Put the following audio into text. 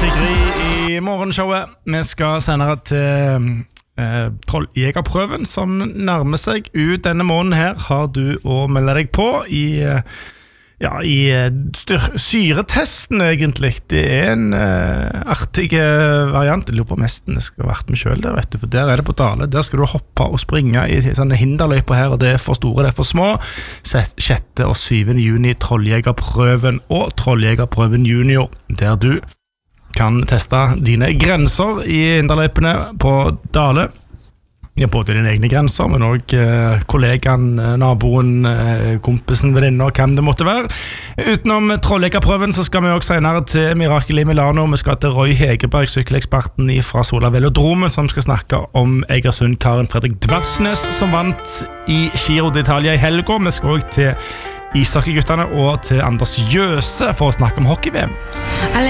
Sigrid I morgenshowet. Vi skal senere til Trolljegerprøven som nærmer seg ut denne måneden her. Har du å melde deg på I syretesten egentlig. Det en artig variant. Jeg lurer på mest jeg skal ha vært med selv der, vet du, for der det på Dale. Der skal du hoppe og springe I sånne hinderløyper her, og det for store, det for små. 6. og 7. juni Trolljegerprøven og Trolljegerprøven junior, der du kan teste dine grenser I hinderløypene på Dale. Ja, både dine egne grenser, men også kollegaen, naboen, kompisen, venninner, hvem det måtte være. Utenom Trolljegerprøven så skal vi også senere til Mirakel I Milano. Vi skal til Roy Hegerberg, sykkeleksperten fra Sola Velodrome, som skal snakke om Egersund Karen Fredrik Dvarsnes, som vant I Giro d'Italia I helga. Vi skal også til ishockeyguttene og til Anders Jøse for å snakke om hockey-VM.